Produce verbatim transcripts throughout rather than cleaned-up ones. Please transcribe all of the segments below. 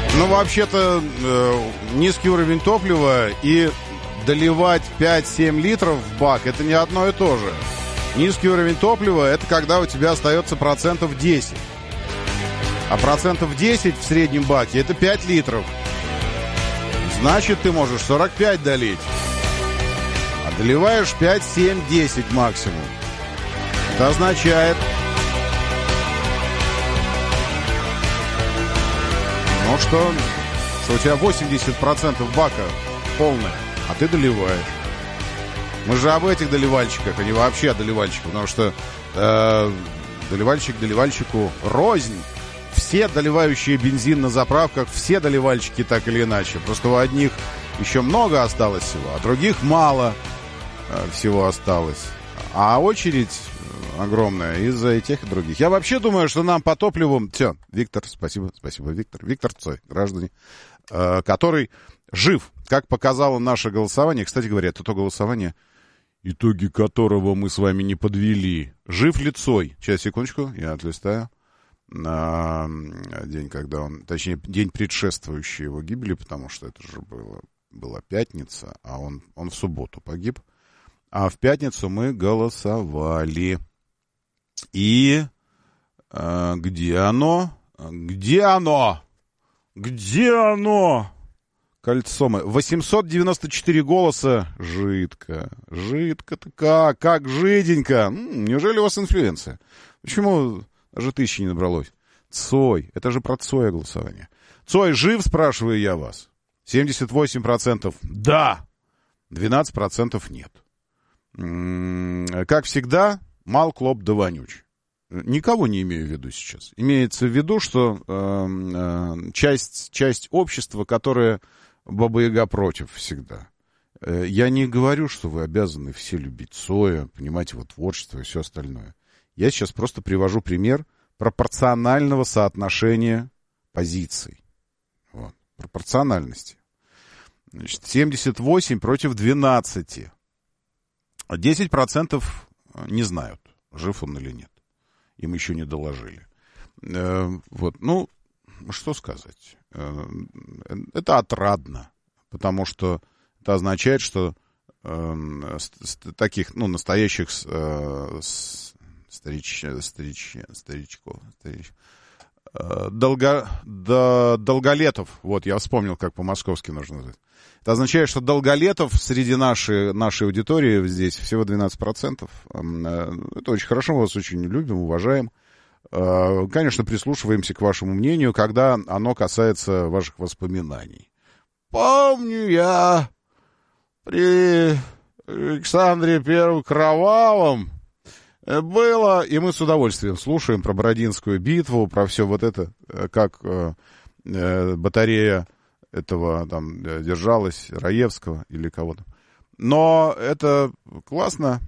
Ну, вообще-то, э, низкий уровень топлива и доливать пять-семь литров в бак — это не одно и то же. Низкий уровень топлива — это когда у тебя остается процентов десять. А процентов десять в среднем баке — это пять литров. Значит, ты можешь сорок пять долить. А доливаешь пять, семь, десять максимум. Это означает... Ну что, что у тебя восемьдесят процентов бака полное, а ты доливаешь. Мы же об этих доливальщиках, а не вообще о доливальщиках, потому что э, доливальщик доливальщику рознь. Все доливающие бензин на заправках, все доливальщики так или иначе. Просто у одних еще много осталось всего, а других мало э, всего осталось. А очередь огромная из-за и тех, и других. Я вообще думаю, что нам по топливу... Все, Виктор, спасибо, спасибо, Виктор. Виктор Цой, граждане, э, который жив, как показало наше голосование. Кстати говоря, это то голосование, итоги которого мы с вами не подвели. Жив ли Цой? Сейчас, секундочку, я отлистаю. На день, когда он... Точнее, день предшествующий его гибели, потому что это же было, была пятница, а он, он в субботу погиб. А в пятницу мы голосовали. И э, где оно? Где оно? Где оно? Кольцо мы. восемьсот девяносто четыре голоса. Жидко. Жидко-то как? Как жиденько. М-м, неужели у вас инфлюенция? Почему даже тысячи не набралось? Цой. Это же про Цоя голосование. Цой жив, спрашиваю я вас. семьдесят восемь процентов да. двенадцать процентов нет. М-м, как всегда... Мал, клоп да вонюч. Никого не имею в виду сейчас. Имеется в виду, что э, э, часть, часть общества, которая Баба-Яга против всегда. Э, я не говорю, что вы обязаны все любить Цоя, понимать его творчество и все остальное. Я сейчас просто привожу пример пропорционального соотношения позиций. Вот. Пропорциональности. Значит, семьдесят восемь против двенадцати. десять процентов... не знают, жив он или нет. Им еще не доложили. Э, вот, ну, что сказать. Э, это отрадно, потому что это означает, что э, с, с, таких, ну, настоящих э, с, старич, старич, старичков, старич, э, долго, до, долголетов, вот, я вспомнил, как по-московски нужно назвать. Это означает, что долголетов среди нашей, нашей аудитории здесь всего двенадцать процентов. Это очень хорошо, мы вас очень любим, уважаем. Конечно, прислушиваемся к вашему мнению, когда оно касается ваших воспоминаний. Помню я при Александре Первом Кровавом было, и мы с удовольствием слушаем про Бородинскую битву, про все вот это, как батарея этого там держалась, Раевского или кого-то. Но это классно.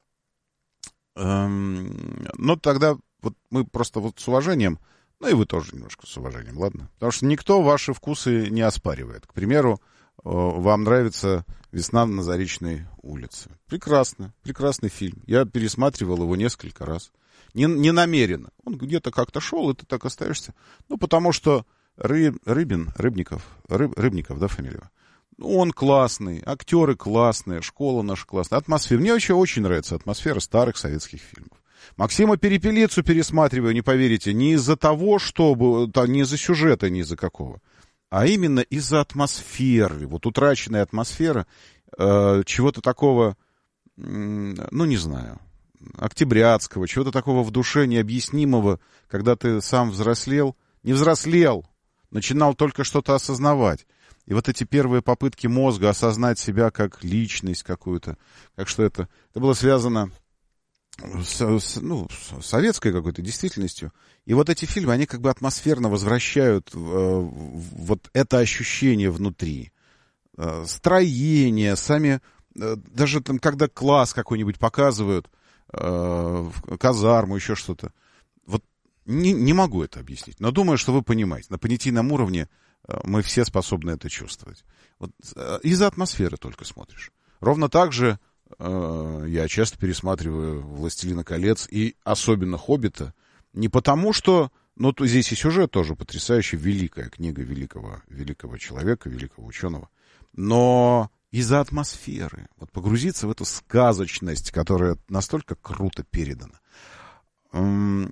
Эм, но тогда вот мы просто вот с уважением, ну и вы тоже немножко с уважением, ладно? Потому что никто ваши вкусы не оспаривает. К примеру, вам нравится «Весна на Заречной улице». Прекрасно, прекрасный фильм. Я пересматривал его несколько раз. Не, не намеренно. Он где-то как-то шел, и ты так остаешься. Ну, потому что Ры, Рыбин, Рыбников, Рыб, Рыбников, да, фамилия? Он классный, актеры классные, школа наша классная, атмосфера. Мне вообще очень нравится атмосфера старых советских фильмов. Максима Перепелицу пересматриваю, не поверите, не из-за того, чтобы, не из-за сюжета, не из-за какого, а именно из-за атмосферы. Вот утраченная атмосфера э, чего-то такого, э, ну, не знаю, октябрятского, чего-то такого в душе необъяснимого, когда ты сам взрослел, не взрослел, начинал только что-то осознавать. И вот эти первые попытки мозга осознать себя как личность какую-то, как что это, это было связано с, с, ну, с советской какой-то действительностью. И вот эти фильмы, они как бы атмосферно возвращают э, вот это ощущение внутри. Э, строение, сами, э, даже там, когда класс какой-нибудь показывают, э, казарму, еще что-то. Вот не, не могу это объяснить, но думаю, что вы понимаете. На понятийном уровне э, мы все способны это чувствовать. Вот, э, из-за атмосферы только смотришь. Ровно так же э, я часто пересматриваю «Властелина колец» и особенно «Хоббита». Не потому, что Но то, здесь и сюжет тоже потрясающий, великая книга великого, великого человека, великого ученого. Но из-за атмосферы, вот погрузиться в эту сказочность, которая настолько круто передана. Мы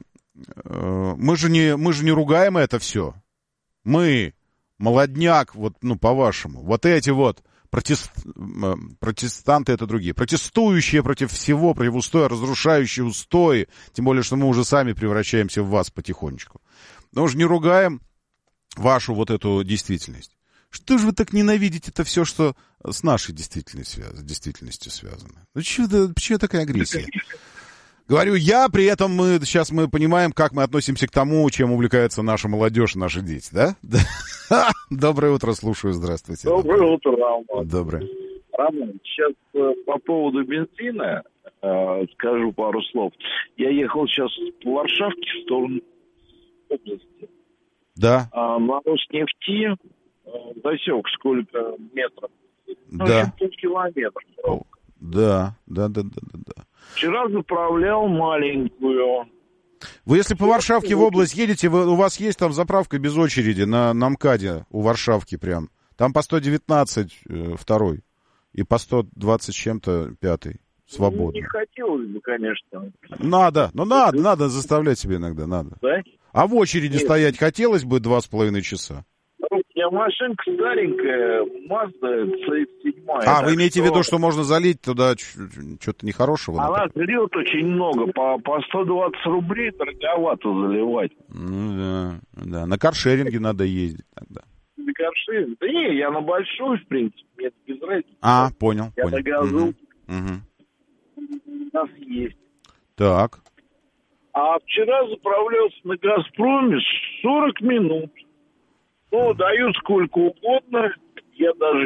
же не, мы же не ругаем это все. Мы, молодняк, вот, ну, по-вашему, вот эти вот протест, протестанты, это другие, протестующие против всего, против устоя, разрушающие устои, тем более, что мы уже сами превращаемся в вас потихонечку. Но мы же не ругаем вашу вот эту действительность. Что же вы так ненавидите это все, что с нашей действительностью, действительностью связано? Ну, почему, почему такая агрессия? Говорю я, при этом мы сейчас мы понимаем, как мы относимся к тому, чем увлекается наша молодежь, наши дети, да? Доброе утро, слушаю, здравствуйте. Доброе утро, Роман. Доброе. Роман, сейчас по поводу бензина э, скажу пару слов. Я ехал сейчас по Варшавке в сторону области. Да. А, на Роснефти э, засек сколько метров? Ну, да. Полкилометра. Да, да, да, да, да, да. Вчера заправлял маленькую. Вы если по Варшавке в область едете, вы, у вас есть там заправка без очереди на, на МКАДе у Варшавки прям. Там по сто девятнадцать э, второй и по сто двадцать чем-то пятый. Свободно. Не хотелось бы, конечно. Надо, ну надо, надо заставлять себе иногда, надо. Да? А в очереди Нет. стоять хотелось бы два с половиной часа? У меня машинка старенькая, Mazda си икс семь. А, вы имеете что... в виду, что можно залить туда что-то нехорошего? Она льет очень много, по, по сто двадцать рублей дороговато заливать. Ну да, да. На каршеринге надо ездить тогда. На каршеринге? Да не, я на большой, в принципе, мне это без разницы. А, понял, я понял. на газу. Угу. Угу. У нас есть. Так. А вчера заправлялся на «Газпроме» сорок минут. Ну, дают сколько угодно. Я даже...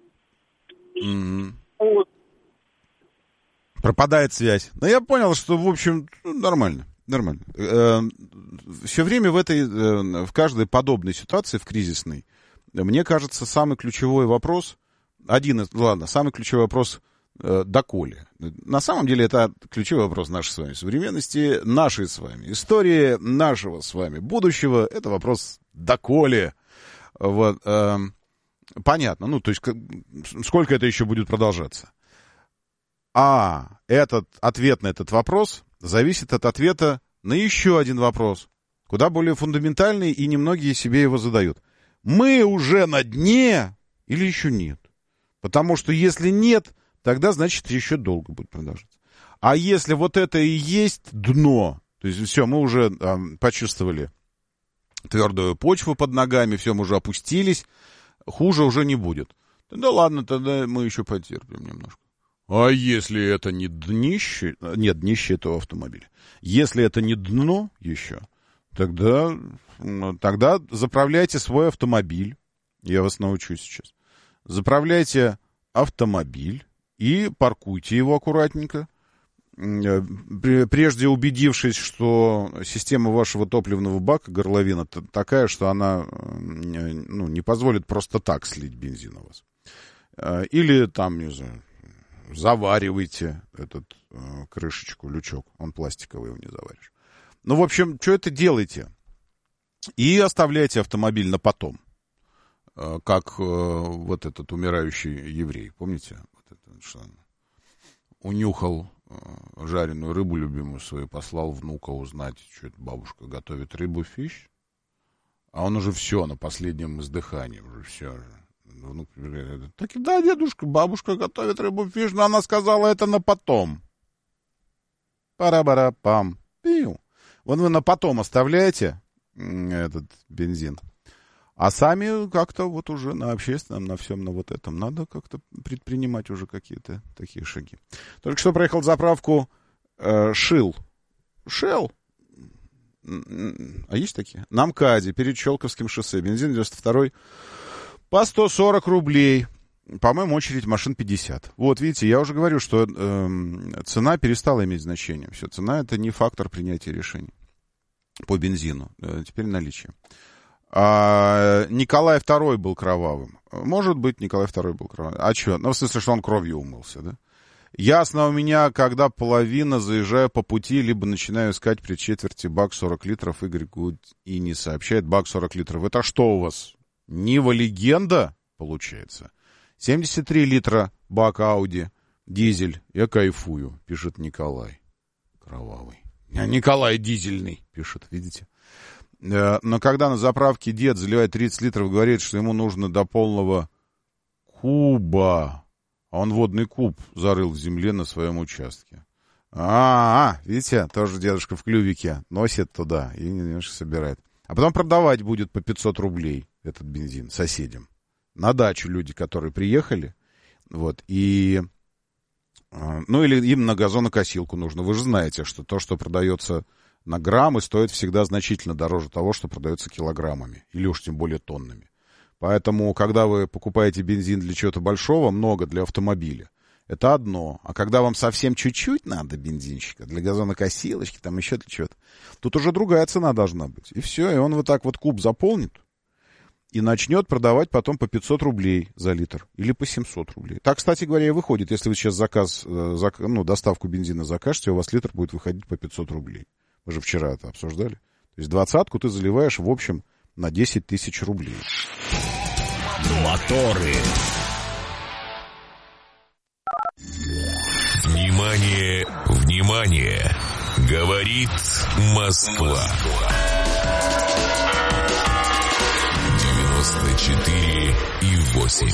Mm-hmm. Вот. Пропадает связь. Но я понял, что, в общем, нормально. Нормально. Все время в этой, в каждой подобной ситуации, в кризисной, мне кажется, самый ключевой вопрос, один из, ладно, самый ключевой вопрос доколе. На самом деле это ключевой вопрос нашей с вами современности, нашей с вами истории, нашего с вами будущего. Это вопрос доколе. Вот, э, понятно, ну, то есть, как, сколько это еще будет продолжаться? А этот ответ на этот вопрос зависит от ответа на еще один вопрос, куда более фундаментальный, и немногие себе его задают. Мы уже на дне или еще нет? Потому что если нет, тогда, значит, еще долго будет продолжаться. А если вот это и есть дно, то есть все, мы уже э, почувствовали твердую почву под ногами, все, мы уже опустились, хуже уже не будет. Да ладно, тогда мы еще потерпим немножко. А если это не днище, нет, днище этого автомобиля, если это не дно еще, тогда, тогда заправляйте свой автомобиль, я вас научу сейчас, заправляйте автомобиль и паркуйте его аккуратненько, прежде убедившись, что система вашего топливного бака, горловина такая, что она, ну, не позволит просто так слить бензин у вас. Или там, не знаю, заваривайте этот крышечку, лючок, он пластиковый, его не заваришь. Ну, в общем, что это делаете? И оставляйте автомобиль на потом, как вот этот умирающий еврей, помните? Вот это, что он унюхал жареную рыбу любимую свою, послал внука узнать, что это бабушка готовит рыбу, фиш. А он уже все, на последнем издыхании, уже все. Внук говорит, так и да, дедушка, бабушка готовит рыбу, фиш, но она сказала это на потом. Пара-бара-пам. Пиу. Вот вы на потом оставляете этот бензин, а сами как-то вот уже на общественном, на всем, на вот этом надо как-то предпринимать уже какие-то такие шаги. Только что проехал заправку э, Шил. Шел. А есть такие? На МКАДе, перед Щелковским шоссе. Бензин девяносто второй по сто сорок рублей. По-моему, очередь машин пятьдесят. Вот, видите, я уже говорю, что э, цена перестала иметь значение. Все, цена — это не фактор принятия решений по бензину. Э, теперь наличие. А Николай второй был кровавым. Может быть, Николай второй был кровавым. А что? Ну, в смысле, что он кровью умылся, да? Ясно у меня, когда половина, заезжаю по пути, либо начинаю искать при четверти бак сорок литров. Игорь Гуд и не сообщает бак сорок литров. Это что у вас? Нива Легенда, получается? семьдесят три литра бак Ауди, дизель. Я кайфую, пишет Николай. Кровавый. А Николай дизельный, пишет, видите? Но когда на заправке дед заливает тридцать литров, говорит, что ему нужно до полного куба. А он водный куб зарыл в земле на своем участке. А, -а, -а видите, тоже дедушка в клювике носит туда и немножко собирает. А потом продавать будет по пятьсот рублей этот бензин соседям. На дачу люди, которые приехали, вот, и... Ну, или им на газонокосилку нужно. Вы же знаете, что то, что продается на граммы, стоит всегда значительно дороже того, что продается килограммами. Или уж тем более тоннами. Поэтому, когда вы покупаете бензин для чего-то большого, много для автомобиля, это одно. А когда вам совсем чуть-чуть надо бензинчика, для газонокосилочки, там еще для чего-то, тут уже другая цена должна быть. И все, и он вот так вот куб заполнит и начнет продавать потом по пятьсот рублей за литр или по семьсот рублей. Так, кстати говоря, и выходит. Если вы сейчас заказ, зак, ну, доставку бензина закажете, у вас литр будет выходить по пятьсот рублей. Мы же вчера это обсуждали. То есть двадцатку ты заливаешь в общем на десять тысяч рублей. Моторы. Внимание, внимание! Говорит Москва. девяносто четыре и восемь.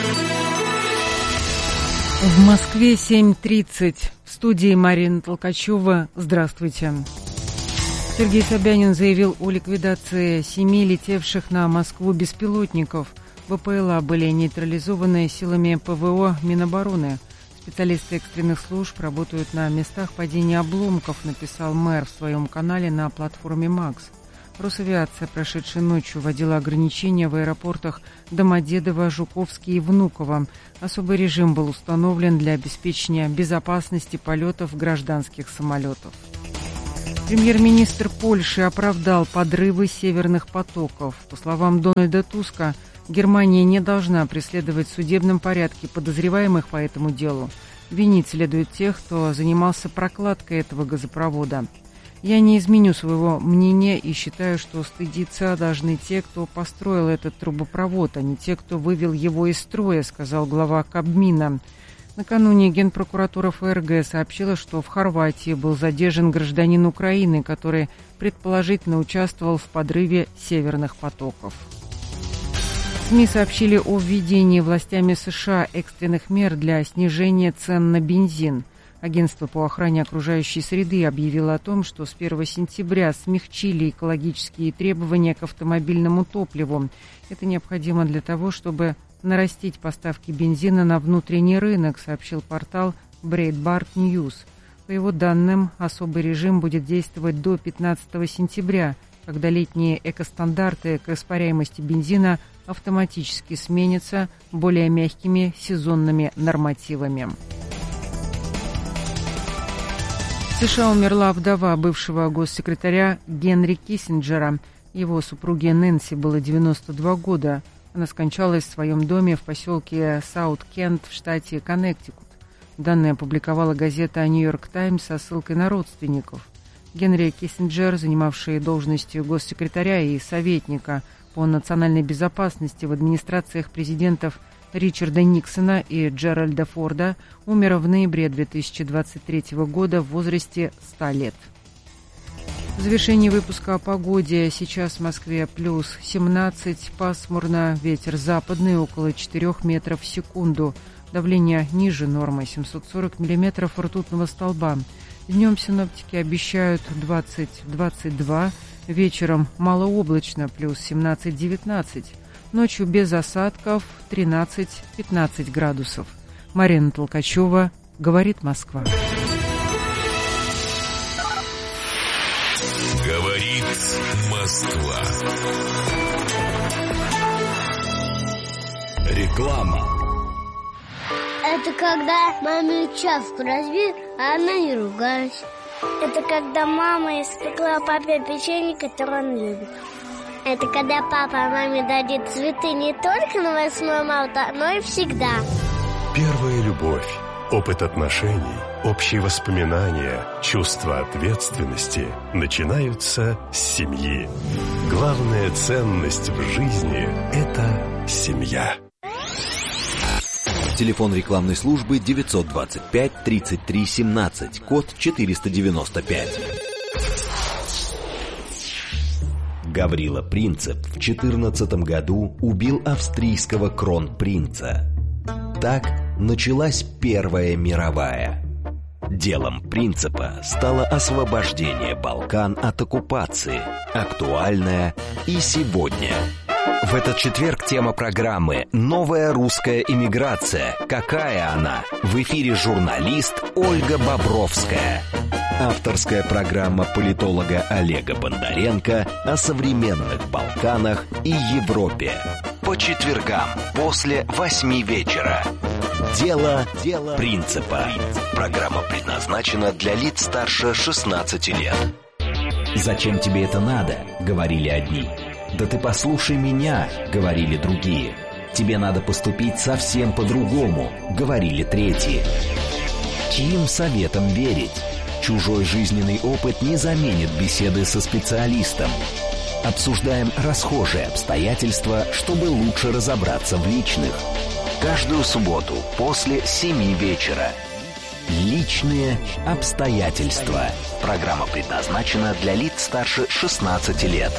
В Москве семь тридцать. В студии Марина Толкачева. Здравствуйте. Сергей Собянин заявил о ликвидации семи летевших на Москву беспилотников. ВПЛА были нейтрализованы силами ПВО Минобороны. Специалисты экстренных служб работают на местах падения обломков, написал мэр в своем канале на платформе «Макс». Росавиация, прошедшей ночью, вводила ограничения в аэропортах Домодедово, Жуковский и Внуково. Особый режим был установлен для обеспечения безопасности полетов гражданских самолетов. Премьер-министр Польши оправдал подрывы северных потоков. По словам Дональда Туска, Германия не должна преследовать в судебном порядке подозреваемых по этому делу. Винить следует тех, кто занимался прокладкой этого газопровода. «Я не изменю своего мнения и считаю, что стыдиться должны те, кто построил этот трубопровод, а не те, кто вывел его из строя», сказал глава Кабмина. Накануне Генпрокуратура ФРГ сообщила, что в Хорватии был задержан гражданин Украины, который предположительно участвовал в подрыве северных потоков. СМИ сообщили о введении властями США экстренных мер для снижения цен на бензин. Агентство по охране окружающей среды объявило о том, что с первого сентября смягчили экологические требования к автомобильному топливу. Это необходимо для того, чтобы нарастить поставки бензина на внутренний рынок, сообщил портал Breitbart News. По его данным, особый режим будет действовать до пятнадцатого сентября, когда летние экостандарты к испаряемости бензина автоматически сменятся более мягкими сезонными нормативами. В США умерла вдова бывшего госсекретаря Генри Киссинджера. Его супруге Нэнси было девяносто два года. Она скончалась в своем доме в поселке Саут-Кент в штате Коннектикут. Данные опубликовала газета «Нью-Йорк Таймс» со ссылкой на родственников. Генри Киссинджер, занимавший должностью госсекретаря и советника по национальной безопасности в администрациях президентов Ричарда Никсона и Джеральда Форда, умер в ноябре две тысячи двадцать третьего года в возрасте ста лет. В завершении выпуска о погоде. Сейчас в Москве плюс семнадцать, пасмурно, ветер западный около четырёх метров в секунду. Давление ниже нормы семьсот сорок миллиметров ртутного столба. Днем синоптики обещают двадцать - двадцать два, вечером малооблачно плюс семнадцать - девятнадцать. Ночью без осадков тринадцать - пятнадцать градусов. Марина Толкачева, говорит Москва. Говорит Москва. Реклама. Это когда маме чашку разбил, а она не ругалась. Это когда мама испекла папе печенье, которое он любит. Это когда папа маме дарит цветы не только на восьмое марта, но и всегда. Первая любовь, Опыт отношений, общие воспоминания, чувство ответственности начинаются с семьи. Главная ценность в жизни – это семья. Телефон рекламной службы девятьсот двадцать пять тридцать три семнадцать, код четыреста девяносто пять. Гаврила Принцип в четырнадцатом году убил австрийского кронпринца. Так началась Первая мировая. Делом Принципа стало освобождение Балкан от оккупации, актуальное и сегодня. В этот четверг тема программы «Новая русская иммиграция. Какая она?» В эфире журналист Ольга Бобровская. Авторская программа политолога Олега Бондаренко о современных Балканах и Европе. По четвергам после восьми вечера. Дело, Дело Принципа. Программа предназначена для лиц старше шестнадцати лет. «Зачем тебе это надо?» — говорили одни. «Да ты послушай меня», — говорили другие. «Тебе надо поступить совсем по-другому», — говорили третьи. Чьим советом верить? Чужой жизненный опыт не заменит беседы со специалистом. Обсуждаем расхожие обстоятельства, чтобы лучше разобраться в личных. Каждую субботу после семи вечера. Личные обстоятельства. Программа предназначена для лиц старше шестнадцати лет.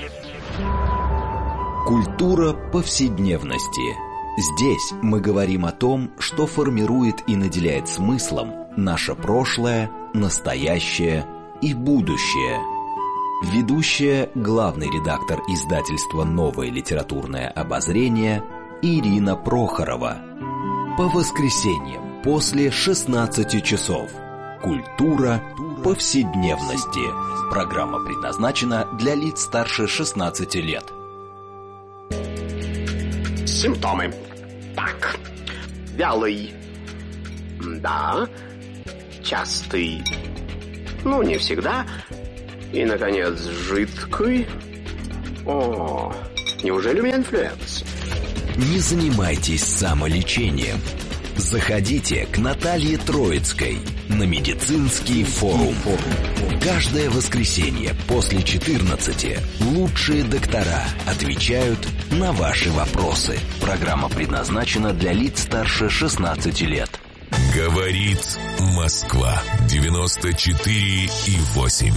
Культура повседневности. Здесь мы говорим о том, что формирует и наделяет смыслом наше прошлое, настоящее и будущее. Ведущая, главный редактор издательства «Новое литературное обозрение» Ирина Прохорова. По воскресеньям после шестнадцати часов. Культура повседневности. Программа предназначена для лиц старше шестнадцати лет. Симптомы. Так. Вялый. Да. Частый. Ну, не всегда. И, наконец, жидкий. О, неужели у меня инфлюенс? Не занимайтесь самолечением. Заходите к Наталье Троицкой на медицинский форум. Каждое воскресенье после четырнадцати лучшие доктора отвечают на ваши вопросы. Программа предназначена для лиц старше шестнадцати лет. Говорит Москва. девяносто четыре и восемь.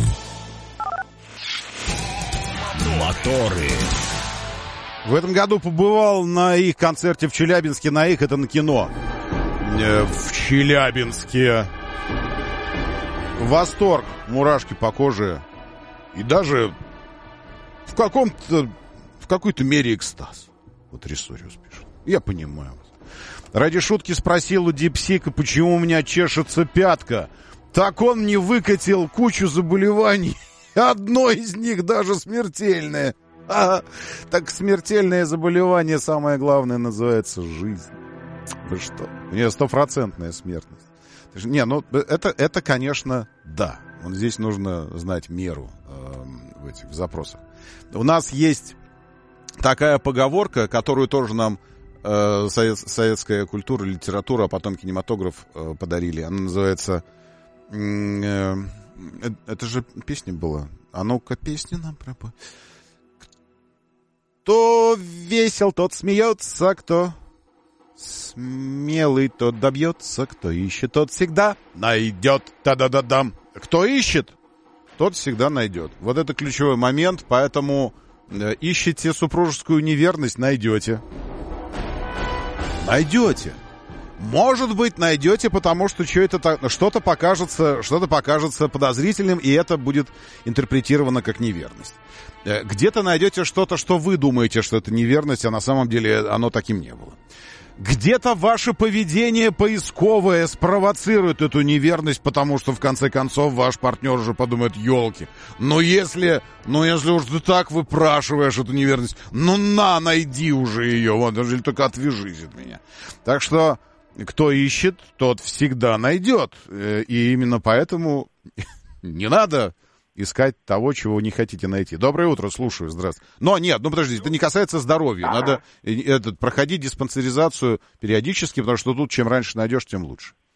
Моторы. В этом году побывал на их концерте в Челябинске. На их, это на кино. В Челябинске. Восторг, мурашки по коже. И даже в каком-то, в какой-то мере экстаз. Вот Рисориус пишет. Я понимаю вас. Ради шутки спросил у Дипсика, почему у меня чешется пятка. Так он мне выкатил кучу заболеваний. Одно из них даже смертельное. А, так смертельное заболевание, самое главное, называется жизнь. Вы что? У нее стопроцентная смертность. Не, ну это, это, конечно, да. Вот здесь нужно знать меру э, в этих запросах. У нас есть такая поговорка, которую тоже нам э, совет, советская культура, литература, а потом кинематограф э, подарили. Она называется... Э, э, это же песня была. А ну-ка, песню нам пропой. Кто весел, тот смеется, кто смелый, тот добьется, кто ищет, тот всегда найдет. Та-да-да-дам. Кто ищет, тот всегда найдет. Вот это ключевой момент, поэтому э, ищете супружескую неверность, найдете. Найдете. Может быть, найдете, потому что что-то покажется, что-то покажется подозрительным, и это будет интерпретировано как неверность. Где-то найдете что-то, что вы думаете, что это неверность, а на самом деле оно таким не было. Где-то ваше поведение поисковое спровоцирует эту неверность, потому что, в конце концов, ваш партнер уже подумает: елки, ну если, ну если уж ты так выпрашиваешь эту неверность, ну на, найди уже ее, вот, или только отвяжись от меня. Так что, кто ищет, тот всегда найдет. И именно поэтому не надо искать того, чего не хотите найти. Доброе утро, слушаю, здравствуйте. Но нет, ну подождите, это не касается здоровья. Надо этот, проходить диспансеризацию периодически, потому что тут чем раньше найдешь, тем лучше.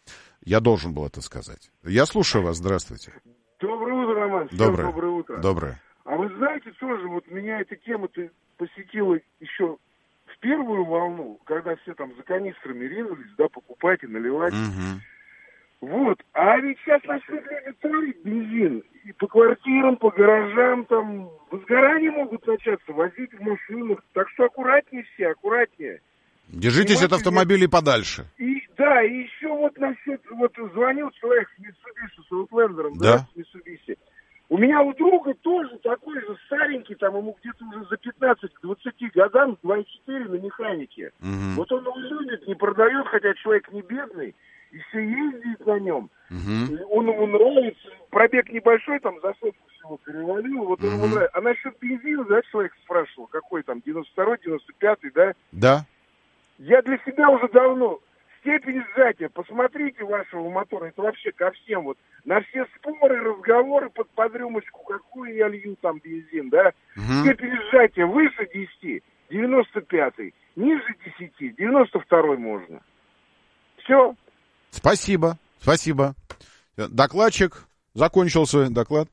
Я должен был это сказать. Я слушаю вас, здравствуйте. Доброе утро, Роман. Всем Доброе. доброе утро. Доброе. А вы знаете, тоже вот меня эта тема-то посетила еще в первую волну, когда все там за канистрами ринулись, да, покупать и наливать. Угу. Вот. А ведь сейчас начнут люди творить бензин. И по квартирам, по гаражам, там, возгорания могут начаться, возить в машинах. Так что аккуратнее все, аккуратнее. Держитесь от автомобилей подальше. И, да, и еще вот насчет, вот звонил человек с Mitsubishi, с Outlander'ом, да, да, с Mitsubishi. У меня у друга тоже такой же старенький, там ему где-то уже за пятнадцать к двадцати годам, два и четыре на механике. Угу. Вот он его любит, не продает, хотя человек не бедный, и все ездит на нем. Угу. Он ему нравится, пробег небольшой, там за сотку всего перевалил, вот он угу. ему нравится. А насчет бензина, да, человек спрашивал, какой там, девяносто второй, девяносто пятый, да? Да. Я для себя уже давно... Степень сжатия, посмотрите вашего мотора, это вообще ко всем вот, на все споры, разговоры под подрюмочку, какую я лью там бензин, да, угу. Степень сжатия выше десяти, девяносто пятый, ниже десяти, девяносто второй можно. Все. Спасибо, спасибо. Докладчик закончил свой доклад.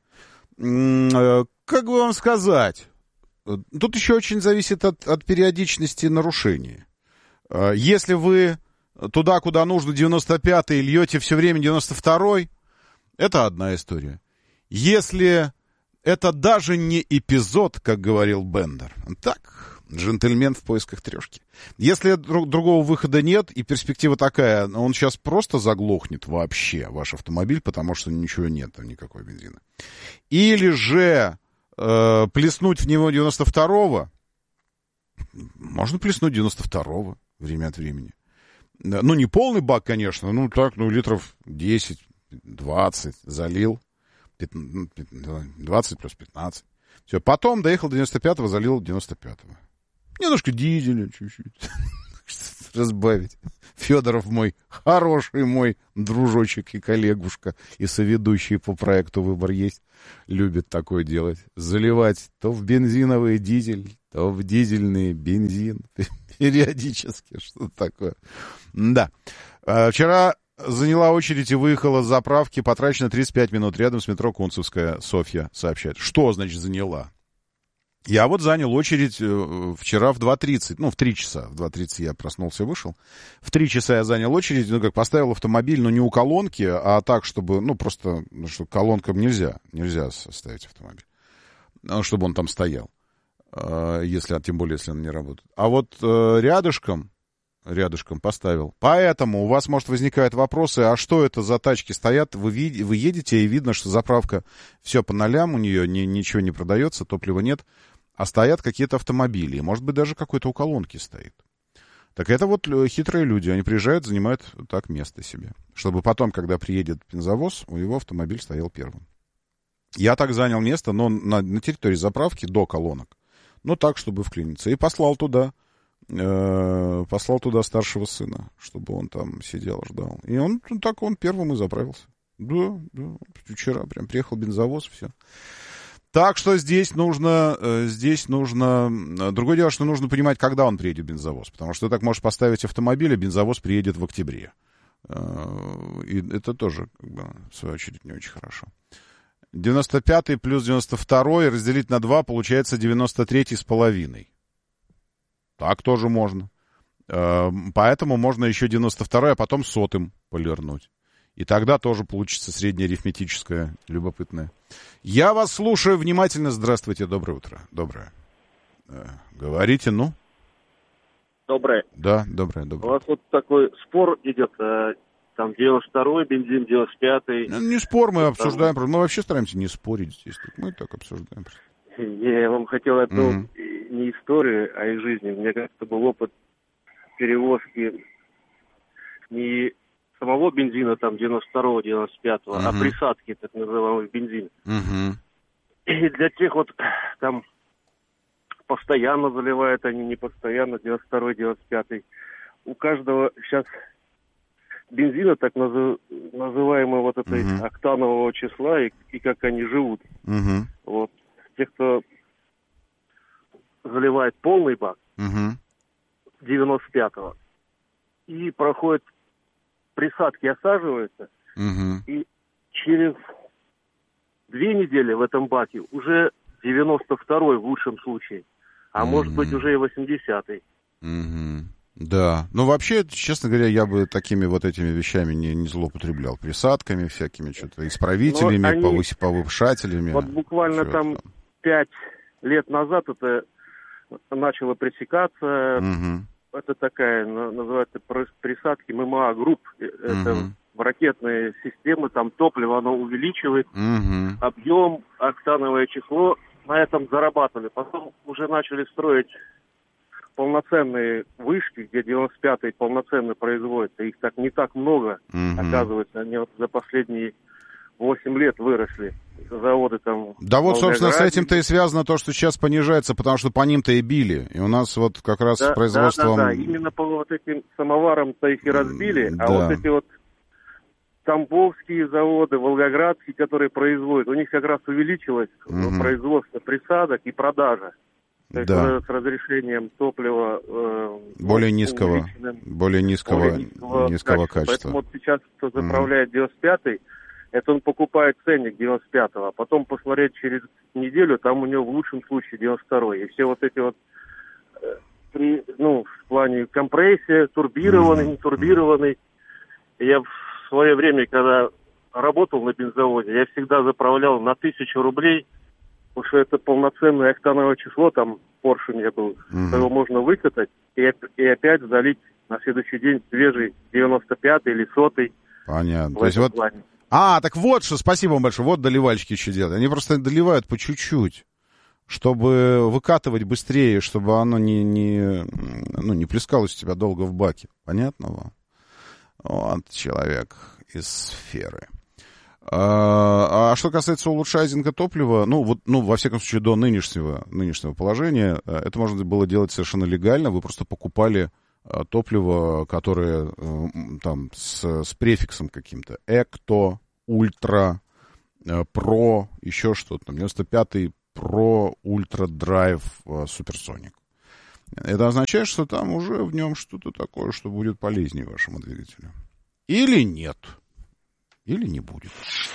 Как бы вам сказать, тут еще очень зависит от, от периодичности нарушений. Если вы туда, куда нужно девяносто пятый, льете все время девяносто второй, это одна история. Если это даже не эпизод, как говорил Бендер, так, джентльмен в поисках трешки. Если друг, другого выхода нет, и перспектива такая, он сейчас просто заглохнет вообще, ваш автомобиль, потому что ничего нет, там никакой бензина. Или же э, плеснуть в него девяносто второго, можно плеснуть девяносто второго время от времени. Ну, не полный бак, конечно, ну так, ну, литров десять-двадцать залил, двадцать плюс пятнадцать. Все, потом доехал до девяносто пятого, залил девяносто пятого. Немножко дизеля чуть-чуть разбавить. Федоров мой, хороший мой дружочек и коллегушка, и соведущий по проекту «Выбор есть», любит такое делать. Заливать то в бензиновый дизель, то в дизельный бензин. Периодически, что-то такое. Да. Вчера заняла очередь и выехала с заправки, потрачено тридцать пять минут рядом с метро Кунцевская. Софья сообщает. Что значит заняла? Я вот занял очередь вчера в два тридцать, ну, в три часа. В два тридцать я проснулся и вышел. В три часа я занял очередь, ну, как поставил автомобиль, но не у колонки, а так, чтобы, ну, просто, ну, что колонкам нельзя, нельзя ставить автомобиль, ну, чтобы он там стоял. Если, тем более, если он не работает. А вот э, рядышком, рядышком поставил. Поэтому у вас, может, возникают вопросы, а что это за тачки стоят? Вы, вид- вы едете, и видно, что заправка все по нолям, у нее ни, ничего не продается, топлива нет, а стоят какие-то автомобили. Может быть, даже какой-то у колонки стоит. Так это вот хитрые люди. Они приезжают, занимают так место себе. Чтобы потом, когда приедет бензовоз, у его автомобиль стоял первым. Я так занял место, но на, на территории заправки до колонок. Ну, так, чтобы вклиниться. И послал туда, э, послал туда старшего сына, чтобы он там сидел, ждал. И он, ну, так он первым и заправился. Да, да, вчера прям приехал бензовоз, все. Так что здесь нужно, э, здесь нужно... Другое дело, что нужно понимать, когда он приедет бензовоз. Потому что ты так можешь поставить автомобиль, а бензовоз приедет в октябре. Э, и это тоже, как бы, в свою очередь, не очень хорошо. девяносто пятый плюс девяносто второй разделить на два получается девяносто третий с половиной. Так тоже можно. Поэтому можно еще девяносто второй, а потом сотым полирнуть. И тогда тоже получится среднеарифметическое, любопытное. Я вас слушаю внимательно. Здравствуйте, доброе утро. Доброе. Говорите, ну. Доброе. Да, доброе, доброе. У вас вот такой спор идет... Там девяносто второй бензин, девяносто пятый. Ну, не спор, мы обсуждаем. Мы вообще стараемся не спорить здесь. Мы так обсуждаем. Я вам хотел одну mm-hmm. не историю, а из жизни. У меня как-то был опыт перевозки не самого бензина, там, девяносто второго, девяносто пятого, mm-hmm. а присадки, так называемый бензин. Mm-hmm. И для тех вот, там, постоянно заливают они, не постоянно, девяносто второй, девяносто пятый. У каждого сейчас... бензина, так назыв... называемого вот этой uh-huh. октанового числа, и, и как они живут. Uh-huh. Вот. Те, кто заливает полный бак uh-huh. девяносто пятого и проходит присадки осаживаются, Угу. и через две недели в этом баке уже девяносто второй в лучшем случае, а Мгм. может быть уже и восьмидесятый. Угу. Да. Ну, вообще, честно говоря, я бы такими вот этими вещами не, не злоупотреблял. Присадками всякими, что-то исправителями, Но они- повысь- повышателями. Вот буквально Чё там пять лет назад это начало пресекаться. Мгм. Это такая, на- называется, прос- присадки ММА групп. Э, Это Мгм. в ракетные системы, там топливо, оно увеличивает Мгм. объем, октановое число. На этом зарабатывали. Потом уже начали строить полноценные вышки, где девяносто пятый полноценно производится. Их так не так много, Мгм. оказывается. Они вот за последние восемь лет выросли. Заводы там... Да вот, в собственно, с Волгограде. этим-то и связано то, что сейчас понижается, потому что по ним-то и били. И у нас вот как раз Да, с производством... Да, да, да. Именно по вот этим самоварам-то их и разбили, М, а да. вот эти вот тамбовские заводы, волгоградские, которые производят, у них как раз увеличилось Мгм. производство присадок и продажа. То есть Да. вот с разрешением топлива э, Более ну, низкого, увеличенным, более низкого, более низкого, низкого качества. качества. Поэтому вот сейчас, кто заправляет девяносто пятый, это он покупает ценник девяносто пятого, а потом посмотреть через неделю, там у него в лучшем случае девяносто второй. И все вот эти вот, э, при, ну, в плане компрессия, турбированный, не турбированный. Я в свое время, когда работал на бензовозе, я всегда заправлял на тысячу рублей, потому что это полноценное октановое число, там поршень я был, Мгм. его можно выкатать и, оп- и опять залить на следующий день свежий девяносто пятый или сотый. Понятно. В То есть этом вот... плане. А, так вот что, спасибо вам большое. Вот доливальщики еще делают. Они просто доливают по чуть-чуть, чтобы выкатывать быстрее, чтобы оно не, не, ну, не плескалось у тебя долго в баке. Понятно вам? Вот человек из сферы. А, а что касается улучшайзинга топлива, ну, вот, ну, во всяком случае, до нынешнего, нынешнего положения, это можно было делать совершенно легально. Вы просто покупали а, топливо, которое а, там с, с префиксом каким-то. Экто, Ультра, а, Про, еще что-то. девяносто пятый Про, Ультра, Драйв, а, Суперсоник. Это означает, что там уже в нем что-то такое, что будет полезнее вашему двигателю. Или нет. Или не будет.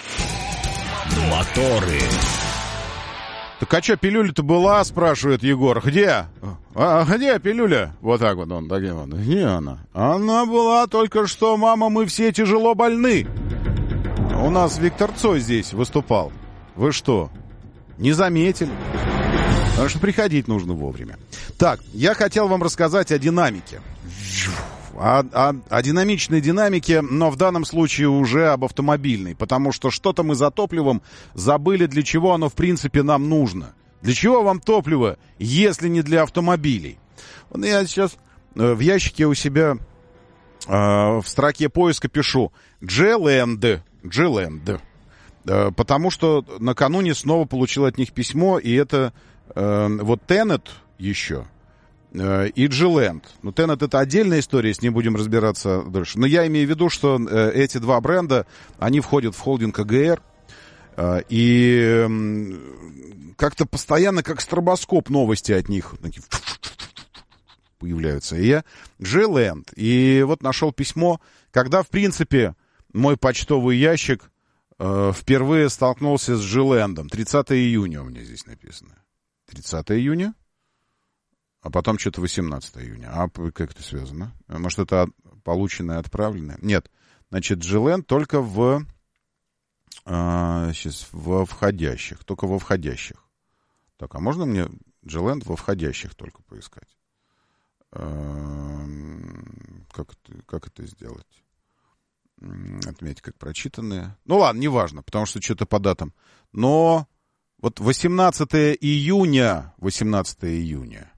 Моторы. Так а что, пилюля-то была, спрашивает Егор. Где? А где пилюля? Вот так вот он, таким вот. Где она? Она была только что, мама, мы все тяжело больны. У нас Виктор Цой здесь выступал. Вы что, не заметили? Потому что приходить нужно вовремя. Так, я хотел вам рассказать о динамике. О, о, о динамичной динамике, но в данном случае уже об автомобильной. Потому что что-то мы за топливом забыли, для чего оно в принципе нам нужно. Для чего вам топливо, если не для автомобилей? Вот я сейчас в ящике у себя э, в строке поиска пишу G-Land. G-Land. Э, потому что накануне снова получил от них письмо, и это э, вот Tenet еще и G-Land. Ну, Tenet — это отдельная история, с ним будем разбираться дальше. Но я имею в виду, что э, эти два бренда, они входят в холдинг а гэ эр, э, и э, как-то постоянно, как стробоскоп, новости от них такие появляются. И я G-Land. И вот нашел письмо, когда, в принципе, мой почтовый ящик э, впервые столкнулся с G-Land. тридцатого июня у меня здесь написано. тридцатого июня? А потом что-то восемнадцатого июня. А как это связано? Может, это полученное, отправленное? Нет. Значит, G-Land только в... А, сейчас, во входящих. Только во входящих. Так, а можно мне G-Land во входящих только поискать? А, как, это, как это сделать? Отметить как прочитанные. Ну ладно, неважно, потому что что-то по датам. Но вот восемнадцатого июня, восемнадцатого июня,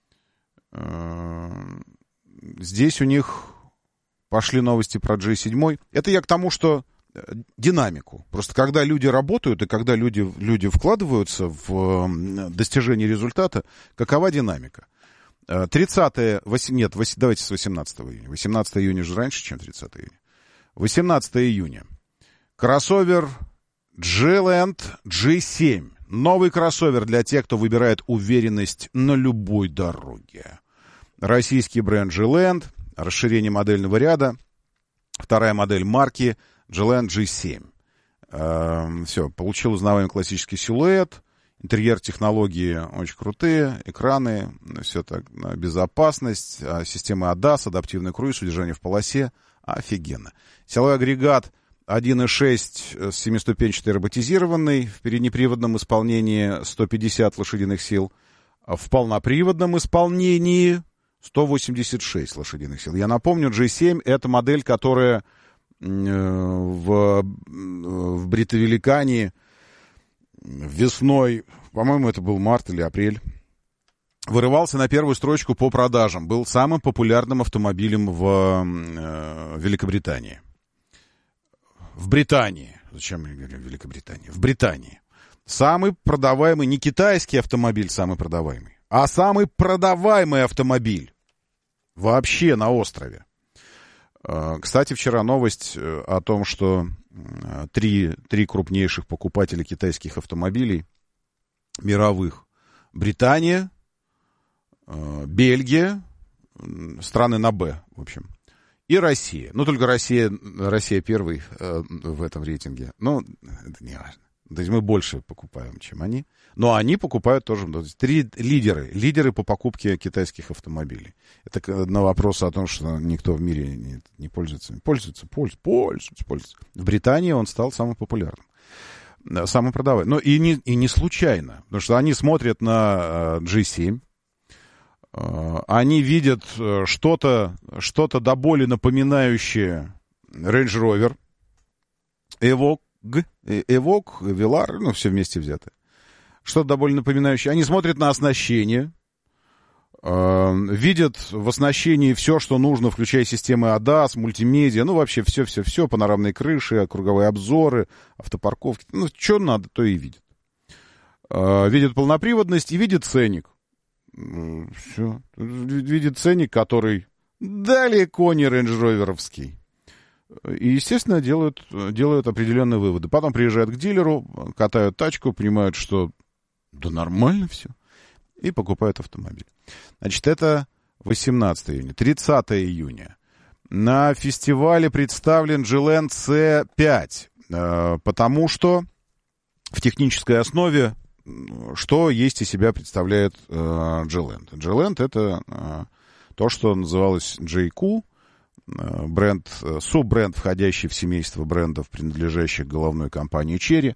здесь у них пошли новости про джей семь. Это я к тому, что динамику. Просто когда люди работают и когда люди, люди вкладываются в достижение результата, какова динамика? тридцатого, нет, давайте с восемнадцатого июня. восемнадцатого июня же раньше, чем тридцатого июня. восемнадцатого июня. Кроссовер G-Land джи семь. Новый кроссовер для тех, кто выбирает уверенность на любой дороге. Российский бренд G-Land, расширение модельного ряда. Вторая модель марки Geland джи семь. Все, получил узнаваемый классический силуэт, интерьер, технологии очень крутые, экраны, все так, безопасность, системы эй ди эй эс, адаптивный круиз, удержание в полосе, офигенно. Силовой агрегат один и шесть с семиступенчатой роботизированный, в переднеприводном исполнении сто пятьдесят лошадиных сил, в полноприводном исполнении сто восемьдесят шесть лошадиных сил. Я напомню, джи семь — это модель, которая в, в Бритовеликане весной, по-моему, это был март или апрель, вырывался на первую строчку по продажам. Был самым популярным автомобилем в э, Великобритании. В Британии. Зачем я говорю Великобритании? В Британии. Самый продаваемый, не китайский автомобиль самый продаваемый, а самый продаваемый автомобиль вообще на острове. Кстати, вчера новость о том, что три, три крупнейших покупателя китайских автомобилей мировых: Британия, Бельгия, страны на «Б», в общем, и Россия. Ну, только Россия, Россия первый в этом рейтинге. Ну, это не важно. То есть мы больше покупаем, чем они. Но они покупают тоже. То есть три лидеры. Лидеры по покупке китайских автомобилей. Это на вопрос о том, что никто в мире не, не пользуется. Пользуется, пользуется, пользуется, пользуется. В Британии он стал самым популярным. Самым продаваемым. Но и не, и не случайно. Потому что они смотрят на джи семь. Они видят что-то, что-то до боли напоминающее Range Rover, Evoque, Эвок, Велар, ну, все вместе взято. Что-то довольно напоминающее. Они смотрят на оснащение, э, видят в оснащении все, что нужно, включая системы эй ди эй эс, мультимедиа, ну, вообще все-все-все, панорамные крыши, круговые обзоры, автопарковки. Ну, что надо, то и видят. Э, видят полноприводность и видят ценник. Все. Видит ценник, который далеко не рейндж-роверовский. И, естественно, делают, делают определенные выводы. Потом приезжают к дилеру, катают тачку, понимают, что да нормально все, и покупают автомобиль. Значит, это восемнадцатого июня. тридцатого июня. На фестивале представлен Geland си пять, потому что в технической основе что есть из себя представляет Geland. Geland — это то, что называлось джей кью, бренд, суббренд, входящий в семейство брендов, принадлежащих головной компании Chery,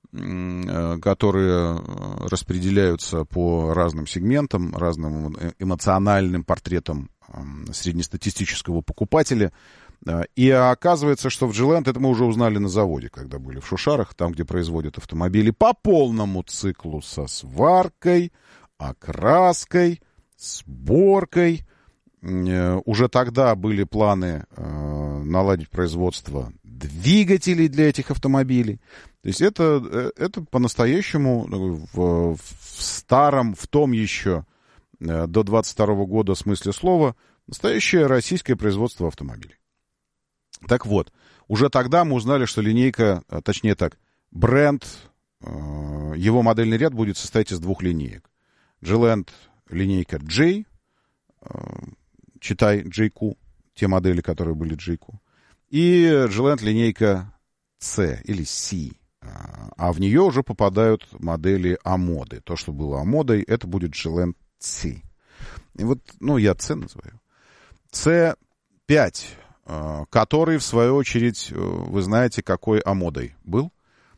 которые распределяются по разным сегментам, разным эмоциональным портретам среднестатистического покупателя. И оказывается, что в Geland, это мы уже узнали на заводе, когда были в Шушарах, там, где производят автомобили по полному циклу со сваркой, окраской, сборкой. Уже тогда были планы э, наладить производство двигателей для этих автомобилей. То есть это, это по-настоящему в, в старом, в том еще э, до двадцать второго года смысле слова, настоящее российское производство автомобилей. Так вот, уже тогда мы узнали, что линейка, точнее так, бренд, э, его модельный ряд будет состоять из двух линеек. Geland линейка J, э, читай джей кью, те модели, которые были джей кью, и Geland линейка C или C, а в нее уже попадают модели А-моды. То, что было А-модой, это будет Geland C. И вот, ну, я C называю. си пять, который, в свою очередь, вы знаете, какой А-модой был.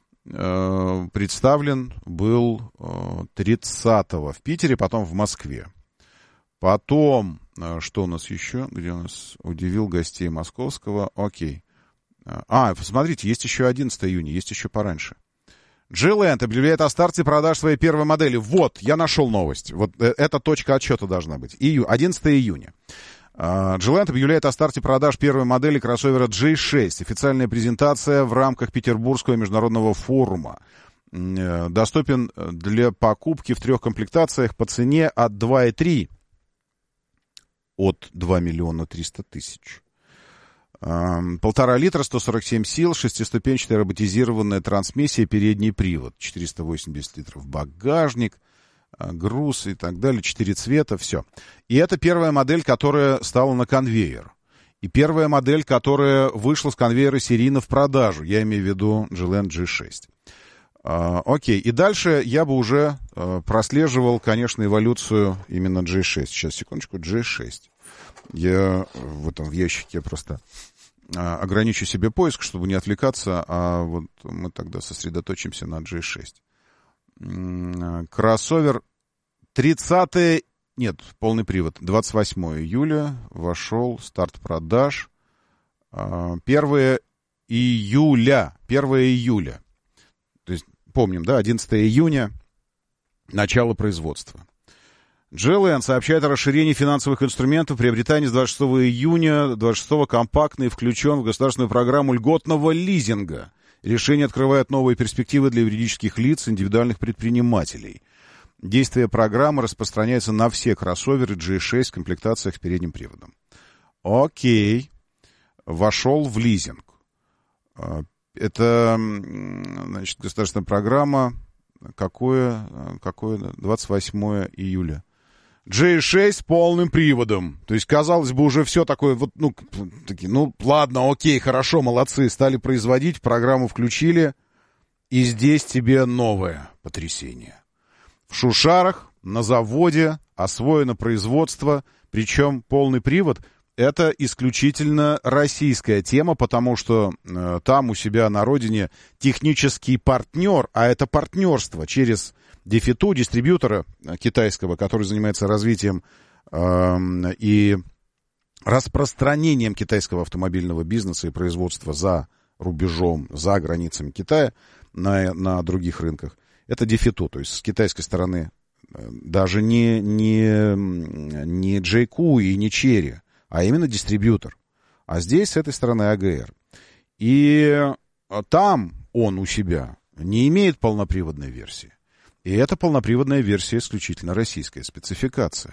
Представлен был тридцатого в Питере, потом в Москве. Потом, что у нас еще? Где у нас удивил гостей московского? Окей. А, смотрите, есть еще одиннадцатого июня, есть еще пораньше. Geland объявляет о старте продаж своей первой модели. Вот, я нашел новость. Вот эта точка отсчета должна быть. Ию, одиннадцатого июня. Geland объявляет о старте продаж первой модели кроссовера джей шесть. Официальная презентация в рамках Петербургского международного форума. Доступен для покупки в трех комплектациях по цене от два и три. От два миллиона триста тысяч. Полтора литра, сто сорок семь сил, шестиступенчатая роботизированная трансмиссия, передний привод, четыреста восемьдесят литров багажник, груз и так далее, четыре цвета, все. И это первая модель, которая стала на конвейер. И первая модель, которая вышла с конвейера серийно в продажу. Я имею в виду джи эл эн джи шесть. А, окей, и дальше я бы уже а, прослеживал, конечно, эволюцию именно джи шесть. Сейчас, секундочку, джи шесть. Я в этом в ящике просто а, ограничу себе поиск, чтобы не отвлекаться, а вот мы тогда сосредоточимся на джи шесть. М-м, кроссовер тридцатое... Нет, полный привод. двадцать восьмое июля вошел старт продаж. первое июля. первое июля. То есть, помним, да, одиннадцатое июня, начало производства. джи эл эн сообщает о расширении финансовых инструментов. Приобретание с двадцать шестого июня двадцать шестого компактный включен в государственную программу льготного лизинга. Решение открывает новые перспективы для юридических лиц, индивидуальных предпринимателей. Действие программы распространяется на все кроссоверы джи шесть в комплектациях с передним приводом. Окей. Вошел в лизинг. Это, значит, государственная программа. Какое? Какое? двадцать восьмое июля. джи шесть с полным приводом. То есть, казалось бы, уже все такое, вот, ну, такие, ну, ладно, окей, хорошо, молодцы, стали производить, программу включили, и здесь тебе новое потрясение. В Шушарах, на заводе, освоено производство, причем полный привод — это исключительно российская тема, потому что э, там у себя на родине технический партнер, а это партнерство через Дефиту, дистрибьютора китайского, который занимается развитием э, и распространением китайского автомобильного бизнеса и производства за рубежом, за границами Китая, на, на других рынках. Это Дефиту, то есть с китайской стороны даже не, не, не Джейку и не Черри, а именно дистрибьютор. А здесь с этой стороны а гэ эр. И там он у себя не имеет полноприводной версии. И это полноприводная версия исключительно российская спецификация.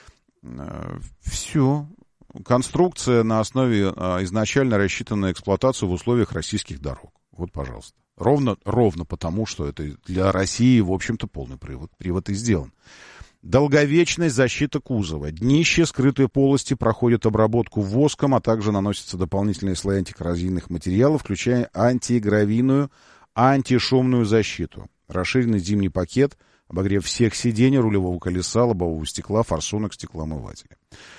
Все. Конструкция на основе изначально рассчитанной на эксплуатацию в условиях российских дорог. Вот, пожалуйста. Ровно, ровно потому, что это для России, в общем-то, полный привод, привод и сделан. Долговечность, защита кузова. Днище, скрытые полости проходят обработку воском, а также наносятся дополнительные слои антикоррозийных материалов, включая антигравийную, антишумную защиту. Расширенный зимний пакет, обогрев всех сидений, рулевого колеса, лобового стекла, форсунок, стеклоомывателя.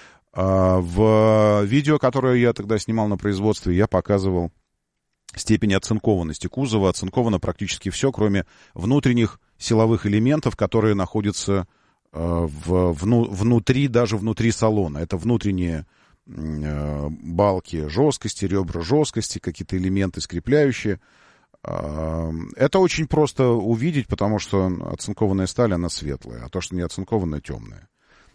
В видео, которое я тогда снимал на производстве, я показывал степень оцинкованности кузова. Оцинковано практически все, кроме внутренних силовых элементов, которые находятся э, в, вну, внутри, даже внутри салона. Это внутренние э, балки жесткости, ребра жесткости, какие-то элементы скрепляющие. Э, это очень просто увидеть, потому что оцинкованная сталь, она светлая, а то, что не оцинкованная, темная.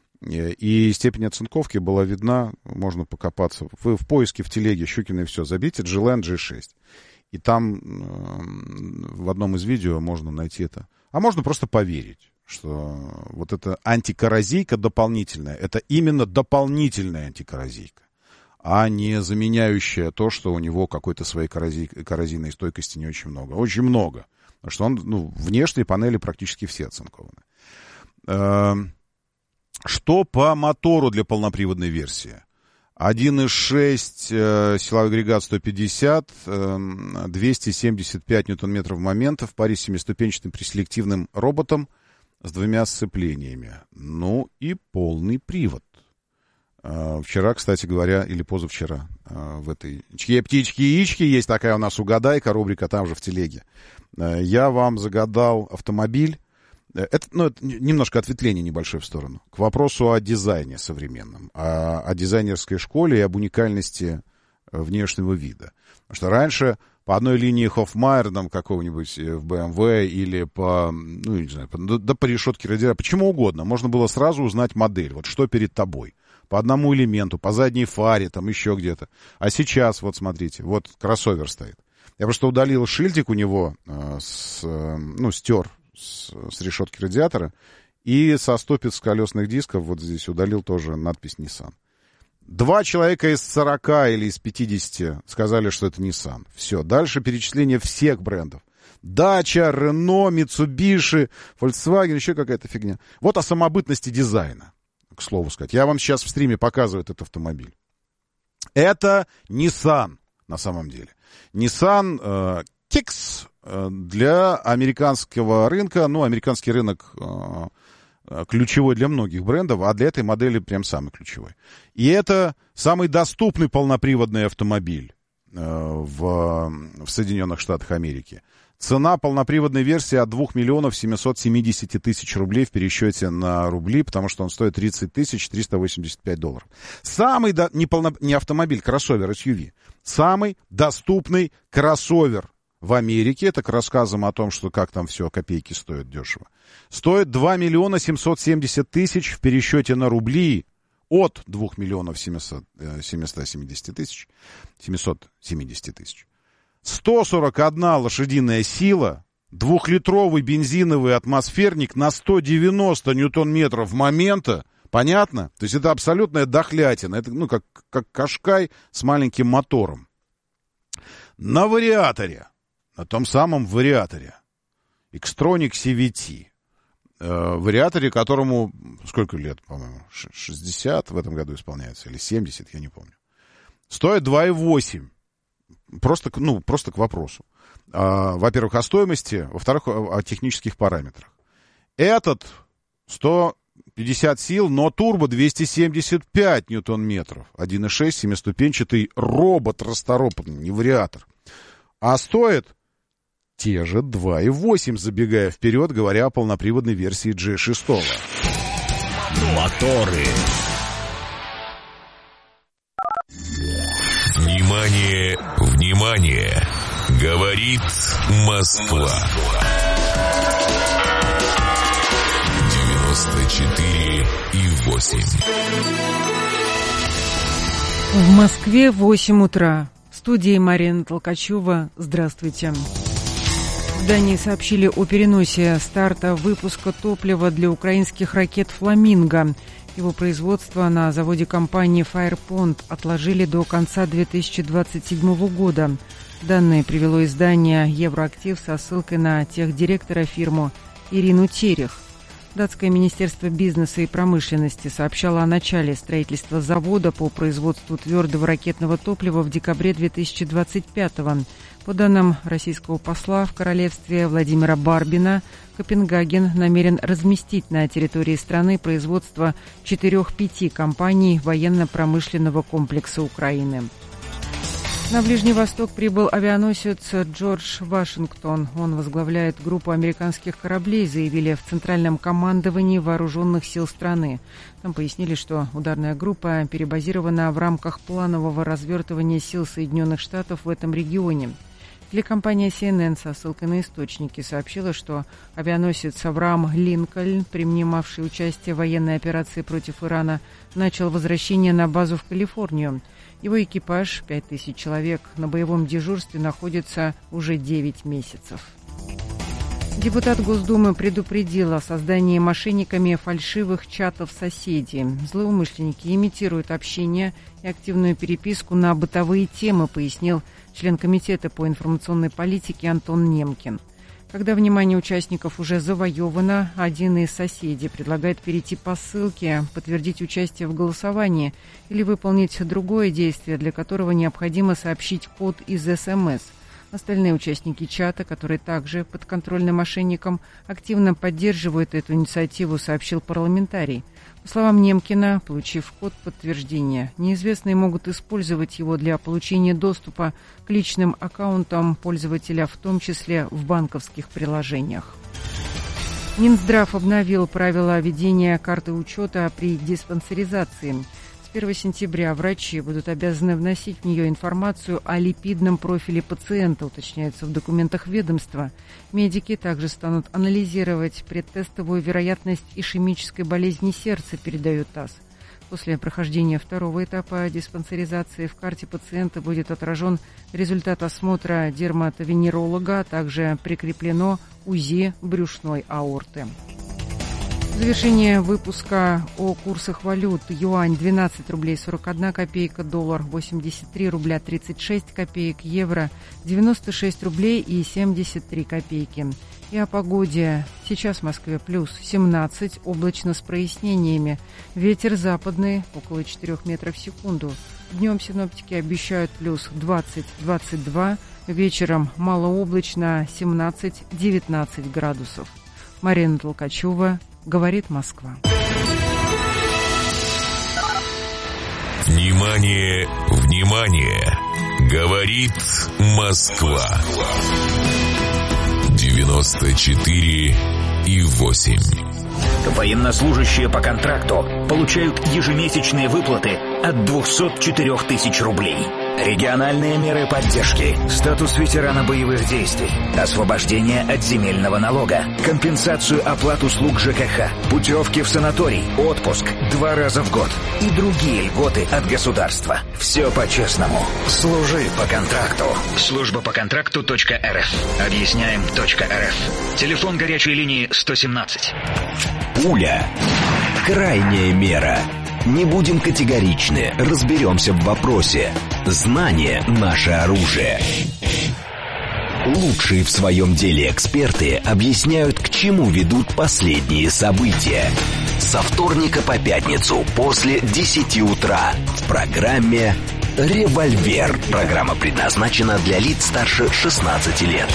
И степень оцинковки была видна, можно покопаться. Вы в поиске в телеге Щукина и все забейте джи эл эн джи шесть. И там э, в одном из видео можно найти это. А можно просто поверить, что вот эта антикоррозийка дополнительная, это именно дополнительная антикоррозийка, а не заменяющая то, что у него какой-то своей коррозий, коррозийной стойкости не очень много. Очень много. Потому что он, ну, внешние панели практически все оцинкованы. Э, Что по мотору для полноприводной версии? один и шесть э, силовой агрегат сто пятьдесят, э, двести семьдесят пять ньютон-метров момента в паре с семиступенчатым преселективным роботом с двумя сцеплениями. Ну и полный привод. Э, вчера, кстати говоря, или позавчера, э, в этой «Чьи-птички-яички» есть такая у нас угадайка, рубрика там же в телеге. Э, я вам загадал автомобиль. Это, ну, это немножко ответвление небольшое в сторону. К вопросу о дизайне современном, о, о дизайнерской школе и об уникальности внешнего вида. Потому что раньше по одной линии Хоффмайер там какого-нибудь в бэ эм вэ или по, ну, не знаю, по, да по решетке радиатора, почему угодно, можно было сразу узнать модель, вот что перед тобой. По одному элементу, по задней фаре, там еще где-то. А сейчас, вот смотрите, вот кроссовер стоит. Я просто удалил шильдик у него, э, с, э, ну, стер с, с решетки радиатора, и со стопиц колесных дисков вот здесь удалил тоже надпись Nissan. Два человека из сорока или из пятидесяти сказали, что это Nissan. Все, дальше перечисление всех брендов. Dacia, Renault, Mitsubishi, Volkswagen, еще какая-то фигня. Вот о самобытности дизайна, к слову сказать. Я вам сейчас в стриме показываю этот автомобиль. Это Nissan, на самом деле. Nissan э, Kicks э, для американского рынка. Ну, американский рынок э, ключевой для многих брендов, а для этой модели прям самый ключевой. И это самый доступный полноприводный автомобиль э, в, в Соединенных Штатах Америки. Цена полноприводной версии от двух миллионов семьсот семьдесят тысяч рублей в пересчете на рубли, потому что он стоит тридцать тысяч триста восемьдесят пять долларов. Самый, до... не, полно... не автомобиль, кроссовер, эс ю ви. Самый доступный кроссовер в Америке, это к рассказам о том, что как там все, копейки стоят дешево. Стоит два миллиона семьсот семьдесят тысяч в пересчете на рубли от двух миллионов семьсот семьдесят тысяч. семьсот семьдесят тысяч. сто сорок одна лошадиная сила, двухлитровый бензиновый атмосферник на сто девяносто ньютон-метров момента. Понятно? То есть это абсолютная дохлятина. Это, ну, как, как Кашкай с маленьким мотором. На вариаторе, на том самом вариаторе, Xtronic си ви ти, э, вариаторе, которому сколько лет, по-моему, шестьдесят в этом году исполняется, или семьдесят, я не помню, стоит два и восемь. Просто, ну, просто к вопросу. А, во-первых, о стоимости, во-вторых, о, о технических параметрах. Этот сто пятьдесят сил, но турбо двести семьдесят пять ньютон-метров. один и шесть, семиступенчатый робот расторопный, не вариатор. А стоит те же два и восемь, забегая вперед, говоря о полноприводной версии джи шесть. Моторы. Внимание, внимание! Говорит Москва. девяносто четыре и восемь. В Москве восемь утра. В студии Марина Толкачева. Здравствуйте. В Дании сообщили о переносе старта выпуска топлива для украинских ракет «Фламинго». Его производство на заводе компании «Файрпонт» отложили до конца две тысячи двадцать седьмого года. Данные привело издание «Евроактив» со ссылкой на техдиректора фирмы Ирину Терех. Датское министерство бизнеса и промышленности сообщало о начале строительства завода по производству твердого ракетного топлива в декабре две тысячи двадцать пятого. По данным российского посла в королевстве Владимира Барбина, Копенгаген намерен разместить на территории страны производство четырех-пяти компаний военно-промышленного комплекса Украины. На Ближний Восток прибыл авианосец Джордж Вашингтон. Он возглавляет группу американских кораблей, заявили в Центральном командовании вооруженных сил страны. Там пояснили, что ударная группа перебазирована в рамках планового развертывания сил Соединенных Штатов в этом регионе. Телекомпания си эн эн со ссылкой на источники сообщила, что авианосец «Авраам Линкольн», принимавший участие в военной операции против Ирана, начал возвращение на базу в Калифорнию. Его экипаж, пять тысяч человек, на боевом дежурстве находится уже девять месяцев. Депутат Госдумы предупредил о создании мошенниками фальшивых чатов соседей. Злоумышленники имитируют общение и активную переписку на бытовые темы, пояснил член комитета по информационной политике Антон Немкин. Когда внимание участников уже завоевано, один из соседей предлагает перейти по ссылке, подтвердить участие в голосовании или выполнить другое действие, для которого необходимо сообщить код из эс эм эс. Остальные участники чата, которые также подконтрольны мошенникам, активно поддерживают эту инициативу, сообщил парламентарий. По словам Немкина, получив код подтверждения, неизвестные могут использовать его для получения доступа к личным аккаунтам пользователя, в том числе в банковских приложениях. Минздрав обновил правила ведения карты учета при диспансеризации. С первого сентября врачи будут обязаны вносить в нее информацию о липидном профиле пациента, уточняется в документах ведомства. Медики также станут анализировать предтестовую вероятность ишемической болезни сердца, передает ТАСС. После прохождения второго этапа диспансеризации в карте пациента будет отражен результат осмотра дерматовенеролога, а также прикреплено УЗИ брюшной аорты. Завершение выпуска о курсах валют. Юань двенадцать рублей сорок одна копейка, доллар восемьдесят три рубля тридцать шесть копеек, евро девяносто шесть рублей и семьдесят три копейки. И о погоде. Сейчас в Москве плюс семнадцать, облачно с прояснениями. Ветер западный около четырех метров в секунду. Днем синоптики обещают плюс двадцать - двадцать два, вечером малооблачно семнадцать - девятнадцать градусов. Марина Толкачева, говорит Москва. Внимание, внимание! Говорит Москва. девяносто четыре и восемь. Военнослужащие по контракту получают ежемесячные выплаты от двухсот четырёх тысяч рублей. Региональные меры поддержки, статус ветерана боевых действий, освобождение от земельного налога, компенсацию оплат услуг ЖКХ, путевки в санаторий, отпуск два раза в год и другие льготы от государства. Все по-честному. Служи по контракту. Служба по контракту .рф. Объясняем .рф. Телефон горячей линии сто семнадцать. Пуля. Крайняя мера. Не будем категоричны, разберемся в вопросе. Знание – наше оружие. Лучшие в своем деле эксперты объясняют, к чему ведут последние события. Со вторника по пятницу после десяти утра в программе «Револьвер». Программа предназначена для лиц старше шестнадцати лет.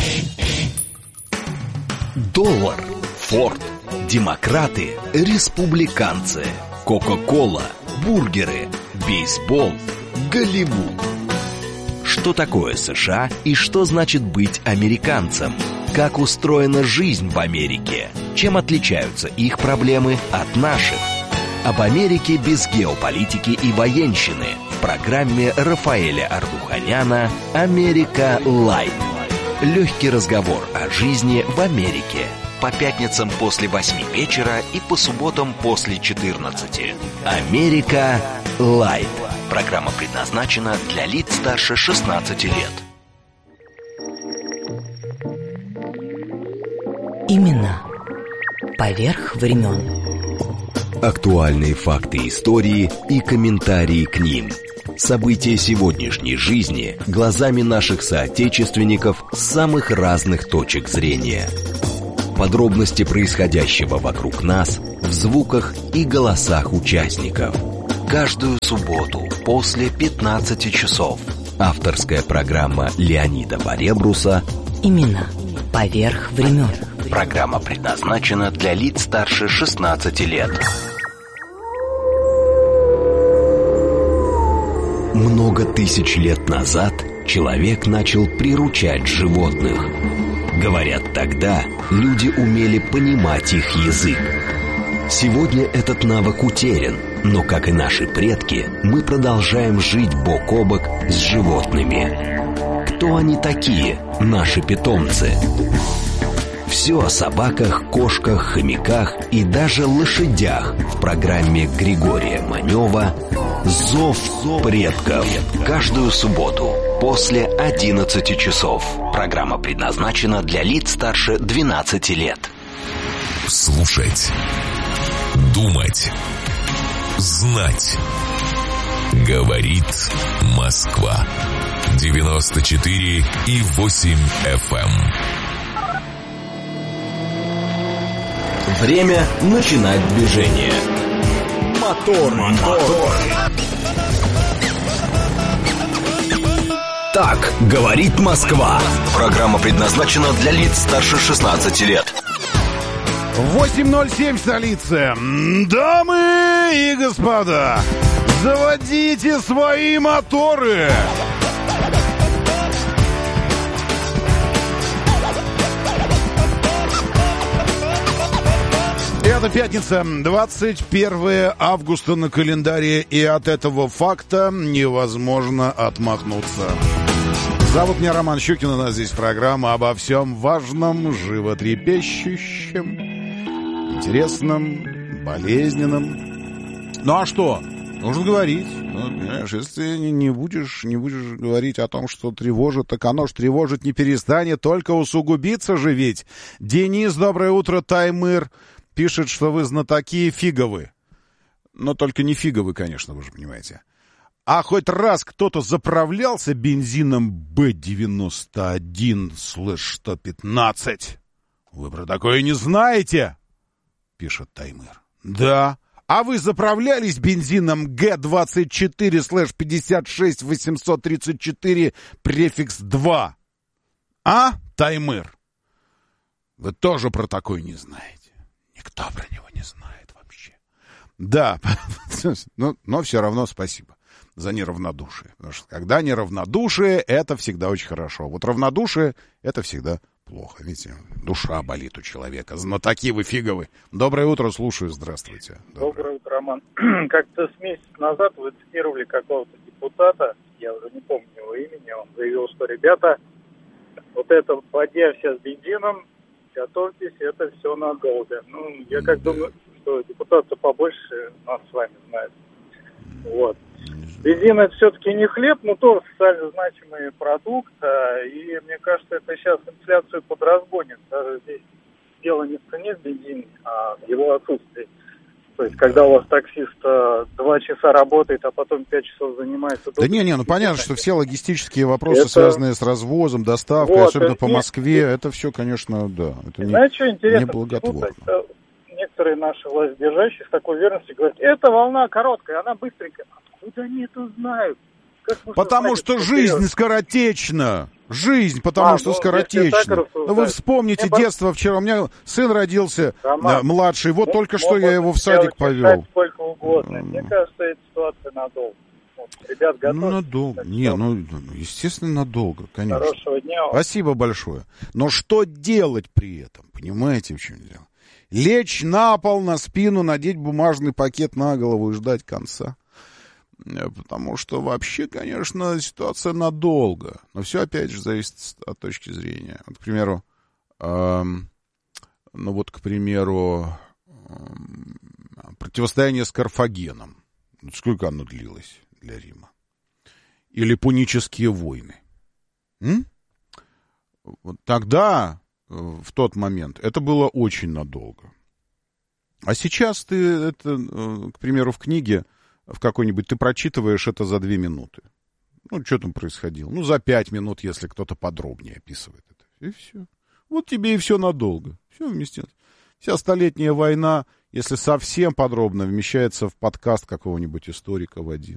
Доллар, Форд, демократы, республиканцы, Кока-кола, бургеры, бейсбол, Голливуд. Что такое США и что значит быть американцем? Как устроена жизнь в Америке? Чем отличаются их проблемы от наших? Об Америке без геополитики и военщины в программе Рафаэля Ардуханяна «Америка Лайт». Легкий разговор о жизни в Америке. По пятницам после восьми вечера и по субботам после четырнадцати. «Америка Лайт». Программа предназначена для лиц старше шестнадцати лет. Именно поверх времен. Актуальные факты истории и комментарии к ним. События сегодняшней жизни глазами наших соотечественников с самых разных точек зрения. Подробности происходящего вокруг нас в звуках и голосах участников. Каждую субботу после пятнадцати часов. Авторская программа Леонида Баребруса «Именно поверх времен». Программа предназначена для лиц старше шестнадцати лет. Много тысяч лет назад человек начал приручать животных. Говорят, тогда люди умели понимать их язык. Сегодня этот навык утерян, но, как и наши предки, мы продолжаем жить бок о бок с животными. Кто они такие, наши питомцы? Все о собаках, кошках, хомяках и даже лошадях в программе Григория Манева «Зов предков». Каждую субботу после одиннадцати часов. Программа предназначена для лиц старше двенадцати лет. Слушать, думать, знать. Говорит Москва. девяносто четыре и восемь эф эм. Время начинать движение. Мотор, мотор. Так говорит Москва. Программа предназначена для лиц старше шестнадцати лет. восемь ноль семь столица. Дамы и господа, заводите свои моторы. Это пятница, двадцать первое августа на календаре, и от этого факта невозможно отмахнуться. Зовут меня Роман Щукин, у нас здесь программа обо всем важном, животрепещущем, интересном, болезненном. Ну а что? Нужно говорить. Ну, понимаешь, если ты не будешь, не будешь говорить о том, что тревожит, так оно ж тревожить не перестанет, только усугубиться же ведь. Денис, доброе утро, Таймыр. пишет, что вы знатоки фиговы. Но только не фиговы, конечно, вы же понимаете. А хоть раз кто-то заправлялся бензином бэ девяносто один сто пятнадцать? Вы про такое не знаете? Пишет Таймыр. Да. А вы заправлялись бензином гэ двадцать четыре пятьдесят шесть восемьсот тридцать четыре префикс два? А, Таймыр? Вы тоже про такой не знаете. Никто про него не знает вообще. Да, но, но все равно спасибо за неравнодушие. Потому что когда неравнодушие, это всегда очень хорошо. Вот равнодушие, это всегда плохо. Видите, душа болит у человека. Знатоки вы фиговы. Доброе утро, слушаю. Здравствуйте. Доброе, Доброе утро, Роман. Как-то с месяц назад вы цитировали какого-то депутата, я уже не помню его имени, он заявил, что, ребята, вот эта бадья вся с бензином, готовьтесь, это все надолго. Ну, я как да. думаю, что депутаты побольше нас с вами знают. Вот. Бензин это все-таки не хлеб, но тоже социально значимый продукт. И мне кажется, это сейчас инфляцию подразгонит. Даже здесь дело не в цене бензина, а в его отсутствии. То есть, когда у вас таксист два часа работает, а потом пять часов занимается... Да не-не, ну понятно, что все логистические вопросы, это... связанные с развозом, доставкой, вот, особенно по Москве, это... это все, конечно, да, это не, Знаете, что интересно? Не благотворно. Некоторые наши властьдержащие с такой уверенностью говорят, эта волна короткая, она быстренькая. Откуда они это знают? Потому что жизнь вперед? скоротечна. Жизнь, потому а, что ну, скоротечна. Ну, вы вспомните Мне детство. По... Вчера у меня сын родился, да, младший. Вот М- только что я его в садик повел. Сколько угодно. Mm. Мне кажется, эта ситуация надолго. Вот, ребят, готовы. Ну, надолго. Не, ну, естественно, надолго, конечно. Хорошего дня. Спасибо большое. Но что делать при этом? Понимаете, в чем дело? Лечь на пол, на спину, надеть бумажный пакет на голову и ждать конца. Потому что вообще, конечно, ситуация надолго. Но все, опять же, зависит от точки зрения. Вот, к примеру, эм, ну вот, к примеру, эм, противостояние с Карфагеном. Сколько оно длилось для Рима? Или пунические войны? М? Вот тогда, в тот момент, это было очень надолго. А сейчас ты, это, к примеру, в книге в какой-нибудь, ты прочитываешь это за две минуты. Ну, что там происходило? Ну, за пять минут, если кто-то подробнее описывает это. И все. Вот тебе и все надолго. Все вместилось. Вся столетняя война, если совсем подробно, вмещается в подкаст какого-нибудь историка в один.